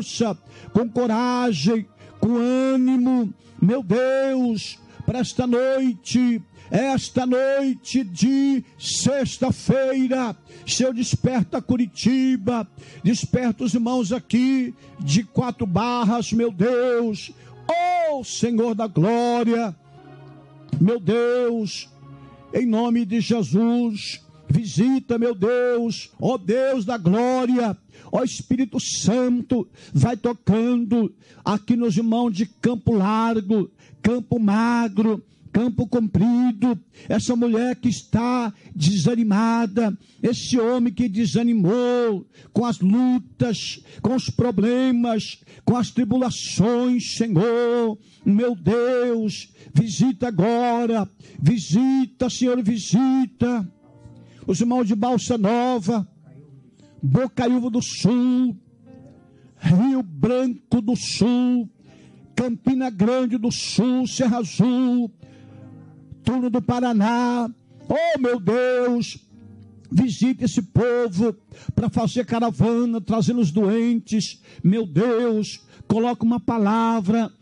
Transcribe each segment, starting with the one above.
com coragem, com ânimo, meu Deus, para esta noite de sexta-feira. Senhor, desperta Curitiba, desperta os irmãos aqui de Quatro Barras, meu Deus, oh Senhor da glória, meu Deus, em nome de Jesus, visita, meu Deus, ó Deus da glória, ó Espírito Santo, vai tocando aqui nos irmãos de Campo Largo, Campo Magro, Campo Comprido, essa mulher que está desanimada, esse homem que desanimou com as lutas, com os problemas, com as tribulações, Senhor, meu Deus, visita agora, visita, Senhor, visita os irmãos de Balsa Nova, Bocaiúva do Sul, Rio Branco do Sul, Campina Grande do Sul, Serra Azul, Turno do Paraná, oh meu Deus, visite esse povo para fazer caravana, trazendo os doentes, meu Deus, coloca uma palavra,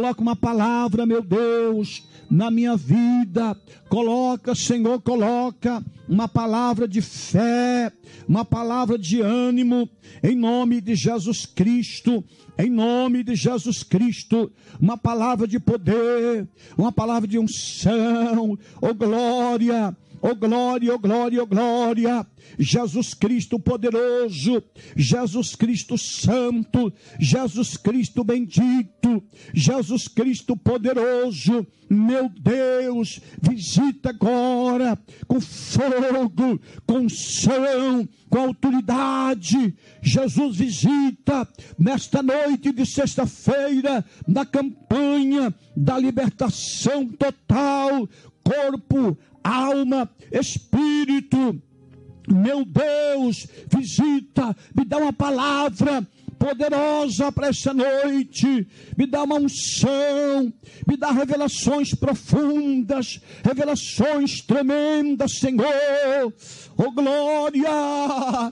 meu Deus, na minha vida, coloca, Senhor, coloca uma palavra de fé, uma palavra de ânimo, em nome de Jesus Cristo, em nome de Jesus Cristo, uma palavra de poder, uma palavra de unção, oh glória, oh glória, oh glória, oh glória, Jesus Cristo poderoso, Jesus Cristo santo, Jesus Cristo bendito, Jesus Cristo poderoso, meu Deus, visita agora, com fogo, com unção, com autoridade, Jesus visita, nesta noite de sexta-feira, na campanha da libertação total, corpo, alma, espírito, meu Deus, visita, me dá uma palavra poderosa para essa noite, me dá uma unção, me dá revelações profundas, revelações tremendas, Senhor, oh glória a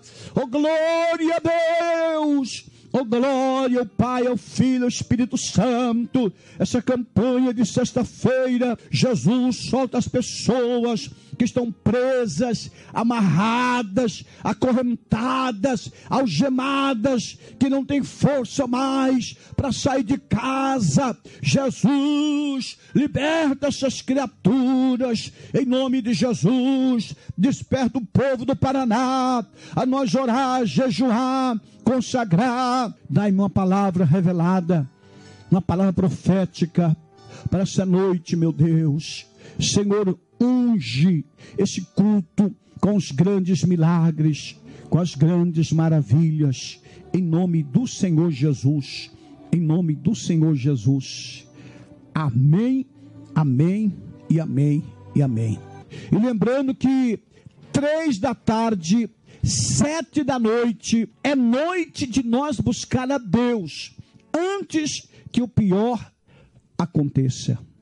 Deus, oh glória ao Pai, ao Filho, ao Espírito Santo. Essa campanha de sexta-feira, Jesus solta as pessoas que estão presas, amarradas, acorrentadas, algemadas, que não têm força mais para sair de casa. Jesus, liberta essas criaturas, em nome de Jesus. Desperta o povo do Paraná, a nós orar, jejuar, consagrar. Dai-me uma palavra revelada, uma palavra profética para essa noite, meu Deus. Senhor, unge esse culto com os grandes milagres, com as grandes maravilhas, em nome do Senhor Jesus, em nome do Senhor Jesus. Amém, amém e amém e amém. E lembrando que 3 da tarde, 7 da noite, é noite de nós buscar a Deus, antes que o pior aconteça.